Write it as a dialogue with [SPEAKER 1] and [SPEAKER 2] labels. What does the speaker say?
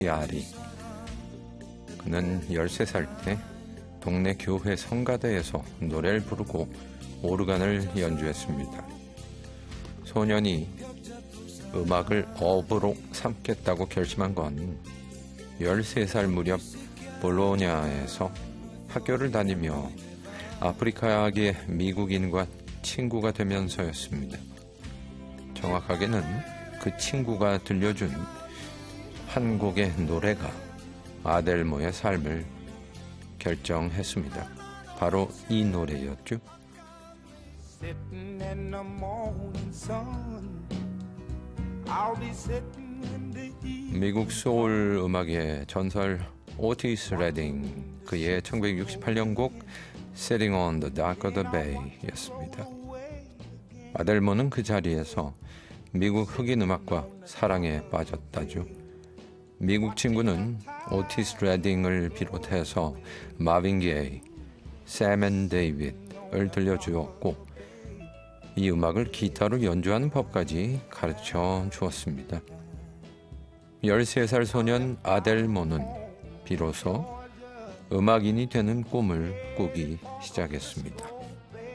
[SPEAKER 1] 야리. 그는 13살 때 동네 교회 성가대에서 노래를 부르고 오르간을 연주했습니다. 소년이 음악을 업으로 삼겠다고 결심한 건 13살 무렵 볼로냐에서 학교를 다니며 아프리카계 미국인과 친구가 되면서였습니다. 정확하게는 그 친구가 들려준 한 곡의 노래가 아델모의 삶을 결정했습니다. 바로 이 노래였죠. 미국 소울 음악의 전설 오티스 레딩, 그의 1968년 곡 Sitting on the Dock of the Bay 였습니다. 아델모는 그 자리에서 미국 흑인 음악과 사랑에 빠졌다죠. 미국 친구는 오티스 레딩을 비롯해서 마빈 게이, 샘 앤 데이빗을 들려주었고 이 음악을 기타로 연주하는 법까지 가르쳐 주었습니다. 13살 소년 아델모는 비로소 음악인이 되는 꿈을 꾸기 시작했습니다.